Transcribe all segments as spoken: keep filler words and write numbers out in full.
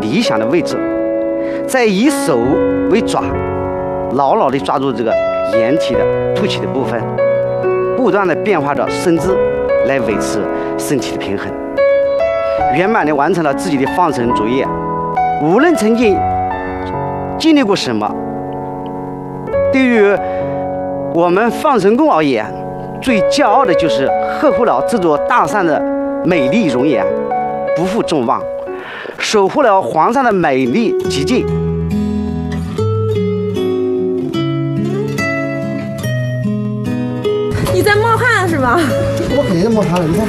理想的位置，再以手为爪，牢牢地抓住这个掩体的凸起的部分，不断地变化着身姿来维持身体的平衡，圆满地完成了自己的放绳作业。无论曾经经历过什么，对于我们放绳工而言，最骄傲的就是呵护了这座大山的美丽容颜，不负众望，守护了黄山的美丽寂静。 你在冒汗是吧？ 我肯定在冒汗了，你看，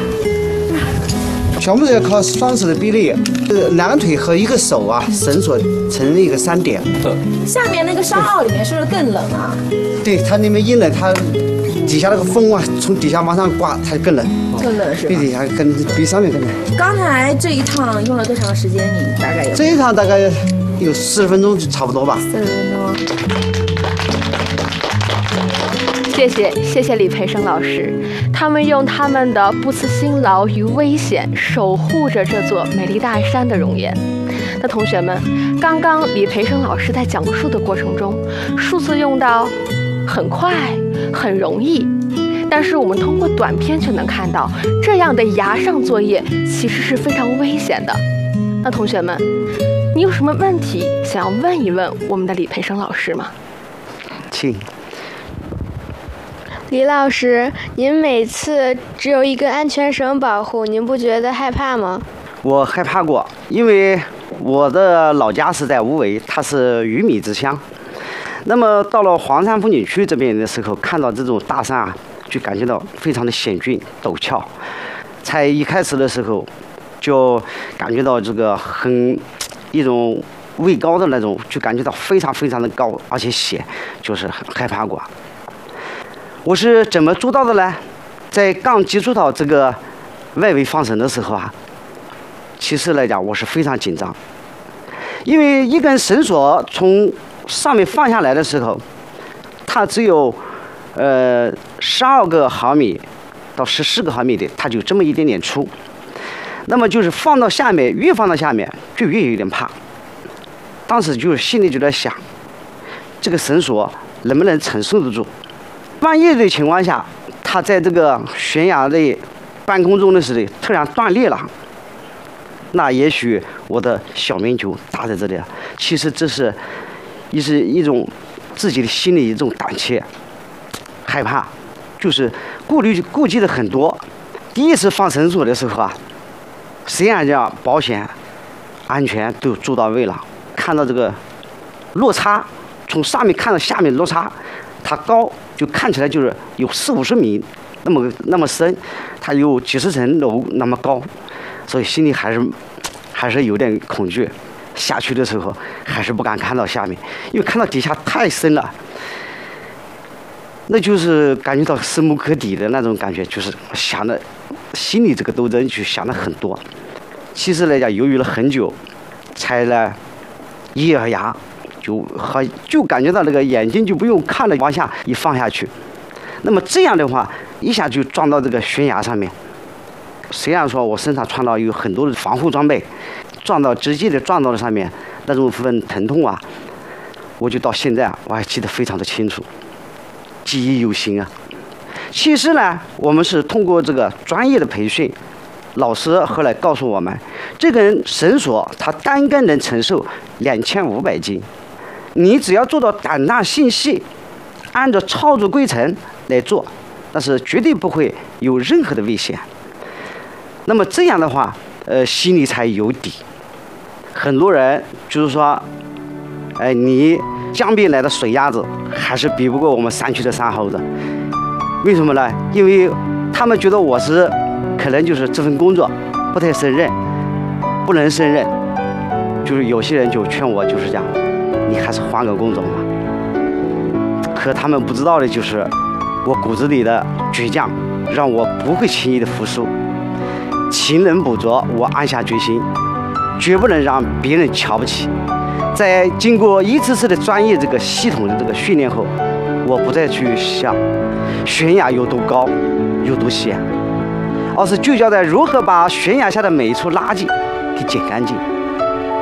全部是要靠双手的臂力，呃，两个腿和一个手啊，绳索成一个三点。 下面那个山坳里面是不是更冷啊？ 对，它那边一冷，它底下那个风啊，从底下往上刮，它就更冷。 更冷是吧？ 比底下更比上面更冷。 刚才这一趟用了多长时间？你大概有？ 这一趟大概有四十分钟就差不多吧。 四十分钟。 谢谢谢谢李培生老师，他们用他们的不辞辛劳与危险守护着这座美丽大山的容颜。那同学们，刚刚李培生老师在讲述的过程中，数字用到很快很容易，但是我们通过短片却能看到，这样的崖上作业其实是非常危险的。那同学们，你有什么问题想要问一问我们的李培生老师吗？ 请。 李老师，您每次只有一根安全绳保护，您不觉得害怕吗？ 我害怕过，因为我的老家是在无为，它是鱼米之乡。那么到了黄山风景区这边的时候，看到这种大山啊，就感觉到非常的险峻陡峭。才一开始的时候，就感觉到这个很一种畏高的那种，就感觉到非常非常的高，而且险，就是很害怕过。我是怎么做到的呢？在刚接触到这个外围放绳的时候啊，其实来讲我是非常紧张，因为一根绳索从上面放下来的时候，它只有呃十二个毫米到十四个毫米的，它就这么一点点粗。那么就是放到下面，越放到下面就越有点怕。当时就是心里就在想，这个绳索能不能承受得住？万一的情况下，它在这个悬崖的半空中的时候突然断裂了，那也许我的小命就搭在这里了。其实这是一是一种自己的心里一种胆怯、害怕，就是顾虑顾忌的很多。第一次放绳索的时候啊，虽然讲保险、安全都做到位了，看到这个落差，从上面看到下面落差，它高就看起来就是有四五十米那么那么深，它有几十层楼那么高，所以心里还是还是有点恐惧。下去的时候还是不敢看到下面，因为看到底下太深了，那就是感觉到深不可抵的那种感觉，就是想的心里这个斗争就想的很多。其实来讲，犹豫了很久，才呢一咬牙，就和就感觉到那个眼睛就不用看了，往下一放下去。那么这样的话，一下就撞到这个悬崖上面。虽然说我身上穿到有很多的防护装备，撞到直接的撞到了上面，那种份疼痛啊，我就到现在啊，我还记得非常的清楚，记忆犹新啊。其实呢，我们是通过这个专业的培训，老师后来告诉我们，这根绳索它单根能承受两千五百斤，你只要做到胆大心细，按照操作规程来做，但是绝对不会有任何的危险。那么这样的话，呃，心里才有底。很多人就是说，哎，你江边来的水鸭子还是比不过我们山区的山猴子。为什么呢？因为他们觉得我是可能就是这份工作不太胜任，不能胜任。就是有些人就劝我，就是讲，你还是换个工种吧。可他们不知道的就是，我骨子里的倔强，让我不会轻易的服输。勤能补拙，我暗下决心，绝不能让别人瞧不起。在经过一次次的专业这个系统的这个训练后，我不再去想悬崖有多高有多险，而是聚焦在如何把悬崖下的每一处垃圾给捡干净。